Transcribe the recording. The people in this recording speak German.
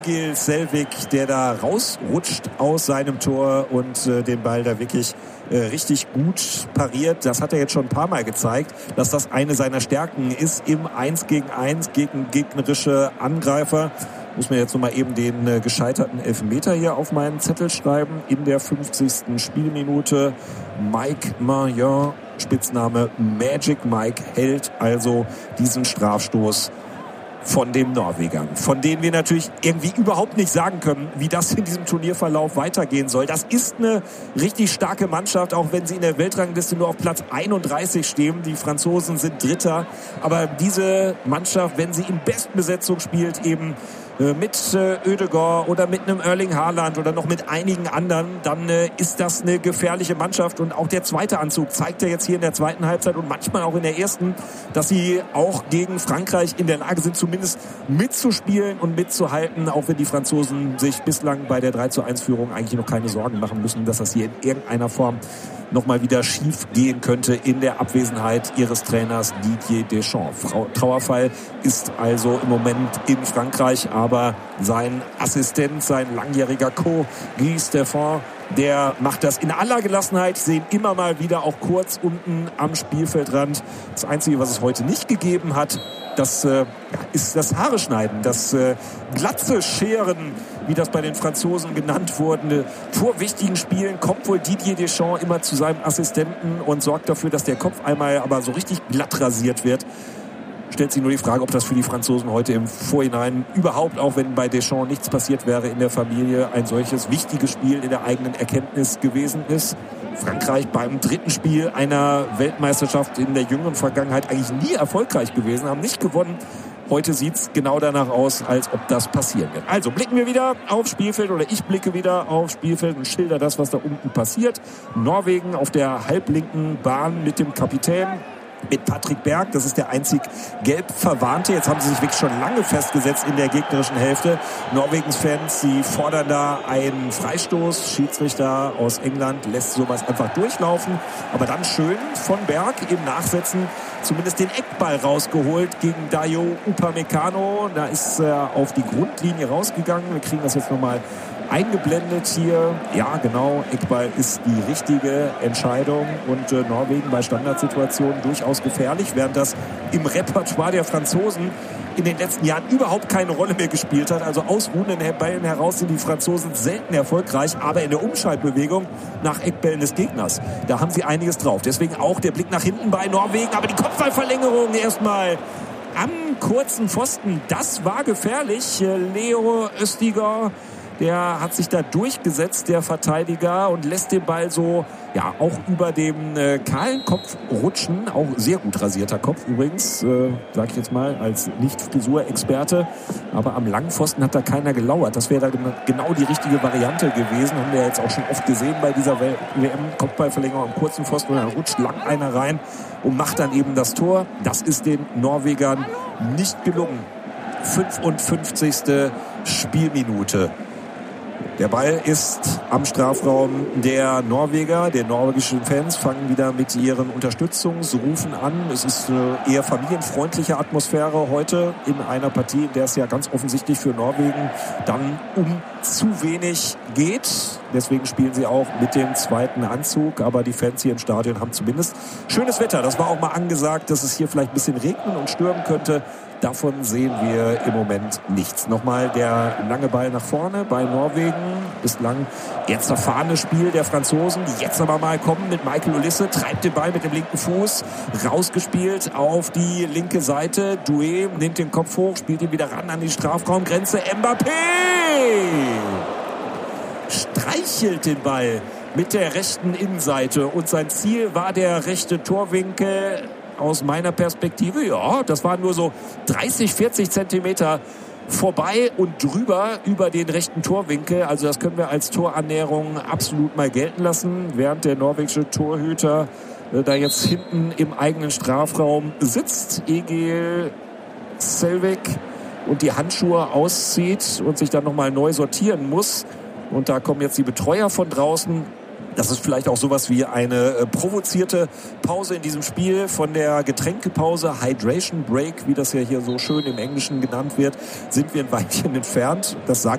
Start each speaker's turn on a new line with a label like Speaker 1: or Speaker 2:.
Speaker 1: Egil Selvik, der da rausrutscht aus seinem Tor und den Ball da wirklich richtig gut pariert. Das hat er jetzt schon ein paar Mal gezeigt, dass das eine seiner Stärken ist im 1 gegen 1 gegen gegnerische Angreifer. Muss mir jetzt nochmal eben den gescheiterten Elfmeter hier auf meinen Zettel schreiben. In der 50. Spielminute Mike Maignan, Spitzname Magic Mike, hält also diesen Strafstoß von dem Norwegern, von denen wir natürlich irgendwie überhaupt nicht sagen können, wie das in diesem Turnierverlauf weitergehen soll. Das ist eine richtig starke Mannschaft, auch wenn sie in der Weltrangliste nur auf Platz 31 stehen. Die Franzosen sind Dritter, aber diese Mannschaft, wenn sie in Bestbesetzung spielt, eben mit Ødegaard oder mit einem Erling Haaland oder noch mit einigen anderen, dann ist das eine gefährliche Mannschaft. Und auch der zweite Anzug zeigt ja jetzt hier in der zweiten Halbzeit und manchmal auch in der ersten, dass sie auch gegen Frankreich in der Lage sind, zumindest mitzuspielen und mitzuhalten, auch wenn die Franzosen sich bislang bei der 3:1-Führung eigentlich noch keine Sorgen machen müssen, dass das hier in irgendeiner Form nochmal wieder schief gehen könnte in der Abwesenheit ihres Trainers Didier Deschamps. Trauerfall ist also im Moment in Frankreich, aber sein Assistent, sein langjähriger Co-Guy Stéphane, der macht das in aller Gelassenheit, sehen immer mal wieder auch kurz unten am Spielfeldrand. Das Einzige, was es heute nicht gegeben hat, das ist das Haare schneiden, das Glatze scheren, wie das bei den Franzosen genannt wurde. Vor wichtigen Spielen kommt wohl Didier Deschamps immer zu seinem Assistenten und sorgt dafür, dass der Kopf einmal aber so richtig glatt rasiert wird. Stellt sich nur die Frage, ob das für die Franzosen heute im Vorhinein überhaupt, auch wenn bei Deschamps nichts passiert wäre in der Familie, ein solches wichtiges Spiel in der eigenen Erkenntnis gewesen ist. Frankreich beim dritten Spiel einer Weltmeisterschaft in der jüngeren Vergangenheit eigentlich nie erfolgreich gewesen, haben nicht gewonnen. Heute sieht's genau danach aus, als ob das passieren wird. Also blicken wir wieder aufs Spielfeld, oder ich blicke wieder aufs Spielfeld und schilder das, was da unten passiert. Norwegen auf der halblinken Bahn mit dem Kapitän, mit Patrick Berg, das ist der einzig gelb Verwarnte. Jetzt haben sie sich wirklich schon lange festgesetzt in der gegnerischen Hälfte. Norwegens Fans, sie fordern da einen Freistoß. Schiedsrichter aus England lässt sowas einfach durchlaufen. Aber dann schön von Berg im Nachsetzen zumindest den Eckball rausgeholt gegen Dayo Upamecano. Da ist er auf die Grundlinie rausgegangen. Wir kriegen das jetzt nochmal eingeblendet hier. Ja, genau, Eckball ist die richtige Entscheidung und Norwegen bei Standardsituationen durchaus gefährlich, während das im Repertoire der Franzosen in den letzten Jahren überhaupt keine Rolle mehr gespielt hat. Also aus ruhenden Bällen heraus sind die Franzosen selten erfolgreich, aber in der Umschaltbewegung nach Eckbällen des Gegners, da haben sie einiges drauf. Deswegen auch der Blick nach hinten bei Norwegen, aber die Kopfballverlängerung erstmal am kurzen Pfosten, das war gefährlich. Leo Østigård, der hat sich da durchgesetzt, der Verteidiger, und lässt den Ball so, ja, auch über dem kahlen Kopf rutschen. Auch sehr gut rasierter Kopf übrigens, sag ich jetzt mal, als Nicht-Frisur-Experte. Aber am langen Pfosten hat da keiner gelauert. Das wäre da genau die richtige Variante gewesen. Haben wir jetzt auch schon oft gesehen bei dieser WM-Kopfballverlängerung am kurzen Pfosten. Und dann rutscht lang einer rein und macht dann eben das Tor. Das ist den Norwegern nicht gelungen. 55. Spielminute. Der Ball ist am Strafraum der Norweger. Die norwegischen Fans fangen wieder mit ihren Unterstützungsrufen an. Es ist eine eher familienfreundliche Atmosphäre heute in einer Partie, in der es ja ganz offensichtlich für Norwegen dann um zu wenig geht. Deswegen spielen sie auch mit dem zweiten Anzug. Aber die Fans hier im Stadion haben zumindest schönes Wetter. Das war auch mal angesagt, dass es hier vielleicht ein bisschen regnen und stürmen könnte. Davon sehen wir im Moment nichts. Nochmal der lange Ball nach vorne bei Norwegen. Bislang jetzt zerfahrenes Spiel der Franzosen, die jetzt aber mal kommen mit Michael Olise. Treibt den Ball mit dem linken Fuß. Rausgespielt auf die linke Seite. Doué nimmt den Kopf hoch, spielt ihn wieder ran an die Strafraumgrenze. Mbappé streichelt den Ball mit der rechten Innenseite. Und sein Ziel war der rechte Torwinkel. Aus meiner Perspektive, ja, das waren nur so 30, 40 Zentimeter vorbei und drüber über den rechten Torwinkel. Also das können wir als Torannäherung absolut mal gelten lassen, während der norwegische Torhüter da jetzt hinten im eigenen Strafraum sitzt. Egil Selvik und die Handschuhe auszieht und sich dann nochmal neu sortieren muss. Und da kommen jetzt die Betreuer von draußen. Das ist vielleicht auch sowas wie eine provozierte Pause in diesem Spiel. Von der Getränkepause, Hydration Break, wie das ja hier so schön im Englischen genannt wird, sind wir ein Weilchen entfernt. Das sagt